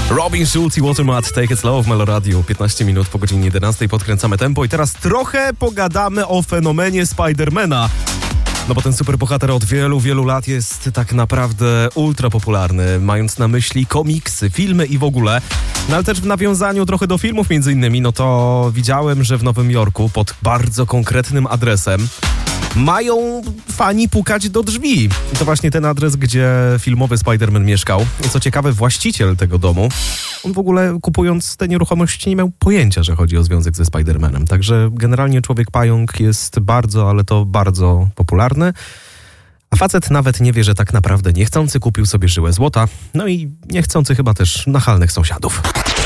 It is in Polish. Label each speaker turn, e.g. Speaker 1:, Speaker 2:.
Speaker 1: Robin Schulz i Watermat, Take It Slow w Meloradiu. 15 minut po godzinie 11 podkręcamy tempo i teraz trochę pogadamy o fenomenie Spidermana. No bo ten superbohater od wielu, wielu lat jest tak naprawdę ultra popularny, mając na myśli komiksy, filmy i w ogóle. No ale też w nawiązaniu trochę do filmów między innymi, no to widziałem, że w Nowym Jorku pod bardzo konkretnym adresem mają fani pukać do drzwi. I to właśnie ten adres, gdzie filmowy Spider-Man mieszkał. I co ciekawe, właściciel tego domu, on w ogóle kupując te nieruchomości nie miał pojęcia, że chodzi o związek ze Spider-Manem. Także generalnie Człowiek Pająk jest bardzo, ale to bardzo popularny. A facet nawet nie wie, że tak naprawdę niechcący kupił sobie żyłę złota. No i niechcący chyba też nachalnych sąsiadów.